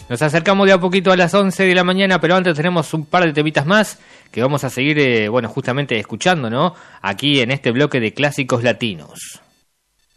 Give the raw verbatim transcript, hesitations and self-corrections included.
Nos acercamos de a poquito a las once de la mañana, pero antes tenemos un par de temitas más que vamos a seguir, eh, bueno, justamente escuchando, ¿no? Aquí en este bloque de clásicos latinos.